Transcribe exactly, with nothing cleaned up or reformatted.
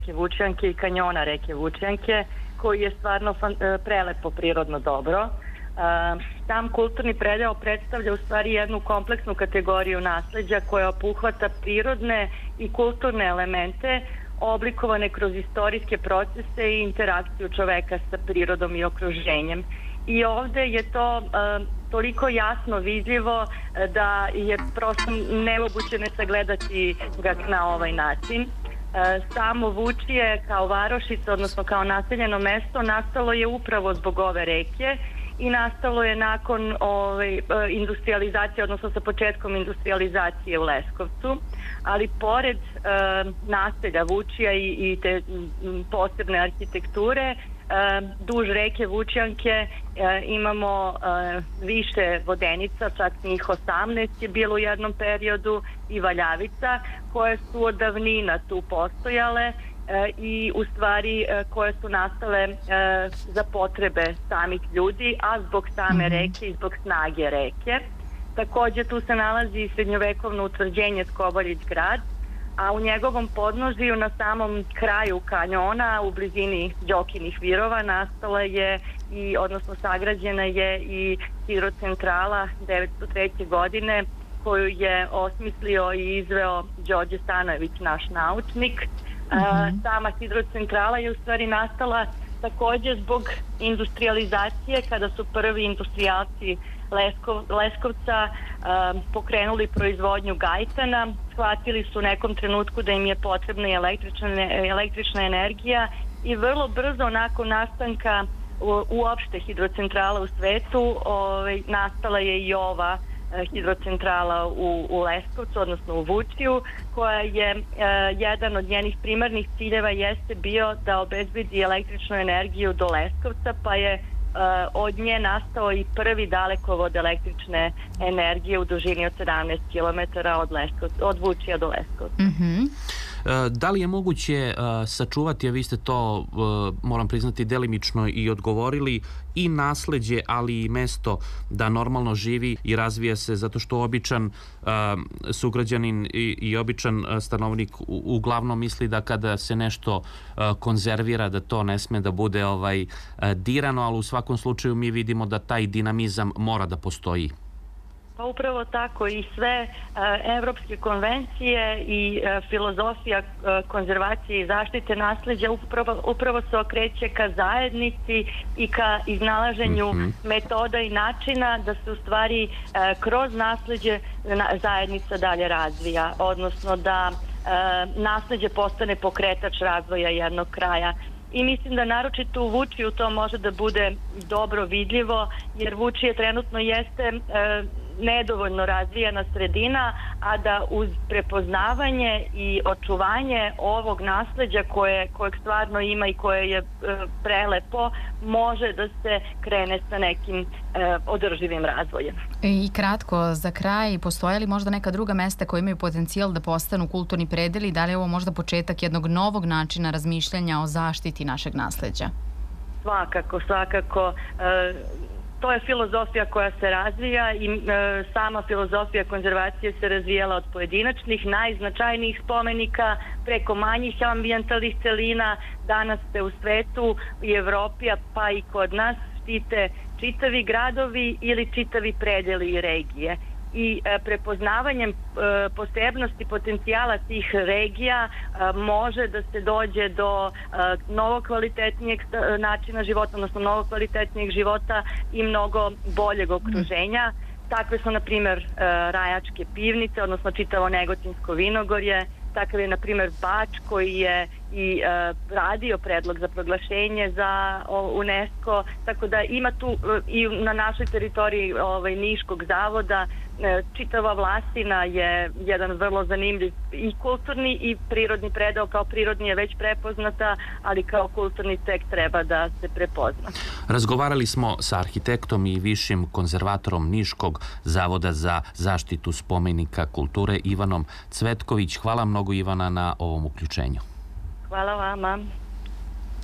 Vučjanke i kanjona reke Vučjanke, koji je stvarno prelepo prirodno dobro. Sam kulturni predeo predstavlja u stvari jednu kompleksnu kategoriju nasleđa koja obuhvata prirodne i kulturne elemente oblikovane kroz istorijske procese i interakciju čoveka sa prirodom i okruženjem. I ovde je to toliko jasno vidljivo da je prosto nemoguće ne sagledati ga na ovaj način. Samo Vučije kao varošica, odnosno kao naseljeno mesto, nastalo je upravo zbog ove reke i nastalo je nakon ovaj, industrializacije, odnosno sa početkom industrializacije u Leskovcu, ali pored e, naselja Vučija i, i te posebne arhitekture, e, duž reke Vučjanke e, imamo e, više vodenica, čak njih osamnaest je bilo u jednom periodu, i valjavica, koje su od davnina tu postojale i u stvari koje su nastale za potrebe samih ljudi, a zbog same reke i zbog snage reke. Takođe tu se nalazi srednjovekovno utvrđenje Skobaljić grad, a u njegovom podnožju na samom kraju kanjona u blizini Đokinih virova nastala je i, odnosno sagrađena je i hidrocentrala devetsto treće. godine, koju je osmislio i izveo Đorđe Stanojević, naš naučnik. Mm-hmm. Sama hidrocentrala je u stvari nastala takođe zbog industrializacije, kada su prvi industrijalci Leskov, Leskovca um, pokrenuli proizvodnju gajtana. Shvatili su u nekom trenutku da im je potrebna i električna, električna energija i vrlo brzo nakon nastanka u, uopšte hidrocentrala u svetu ovaj, nastala je i ova hidrocentrala u, u Leskovcu, odnosno u Vučiju, koja je e, jedan od njenih primarnih ciljeva jeste bio da obezbedi električnu energiju do Leskovca, pa je e, od nje nastao i prvi dalekovod električne energije u dužini od sedamnaest kilometara od, Leskovca, od Vučija do Leskovca. Mm-hmm. Da li je moguće sačuvati, a vi ste to, moram priznati, delimično i odgovorili, i nasleđe, ali i mesto da normalno živi i razvija se, zato što običan sugrađanin i, i običan stanovnik uglavnom misli da kada se nešto konzervira da to ne sme da bude ovaj dirano, ali u svakom slučaju mi vidimo da taj dinamizam mora da postoji. Pa upravo tako, i sve uh, evropske konvencije i uh, filozofija uh, konzervacije i zaštite nasleđa upravo, upravo se okreće ka zajednici i ka iznalaženju mm-hmm. metoda i načina da se u stvari uh, kroz nasleđe na, zajednica dalje razvija, odnosno da uh, nasleđe postane pokretač razvoja jednog kraja. I mislim da naročito u Vučiju to može da bude dobro vidljivo, jer Vučije trenutno jeste e, nedovoljno razvijena sredina, a da uz prepoznavanje i očuvanje ovog nasleđa koje, kojeg stvarno ima i koje je e, prelepo, može da se krene sa nekim e, održivim razvojem. I kratko, za kraj, postoje li možda neka druga mesta koja imaju potencijal da postanu kulturni predeli? Da li je ovo možda početak jednog novog načina razmišljanja o zaštiti našeg nasleđa? Svakako, svakako. E, to je filozofija koja se razvija i e, sama filozofija konzervacije se razvijala od pojedinačnih, najznačajnijih spomenika preko manjih ambijentalnih celina. Danas se u svetu i Evropi, pa i kod nas štite čitavi gradovi ili čitavi predeli i regije. I e, prepoznavanjem e, posebnosti potencijala tih regija e, može da se dođe do e, mnogo kvalitetnijeg e, načina života, odnosno mnogo kvalitetnijeg života i mnogo boljeg okruženja. Takve su, na primjer, e, Rajačke pivnice, odnosno čitavo Negotinsko vinogorje. Takav je, na primjer, Bač, koji je i e, radio predlog za proglašenje za o, UNESCO, tako da ima tu e, i na našoj teritoriji ovaj, Niškog zavoda e, čitava Vlasina je jedan vrlo zanimljiv i kulturni i prirodni predeo. Kao prirodni je već prepoznata, ali kao kulturni tek treba da se prepozna. Razgovarali smo sa arhitektom i višim konzervatorom Niškog zavoda za zaštitu spomenika kulture Ivanom Cvetković. Hvala mnogo, Ivana, na ovom uključenju. Hvala vama.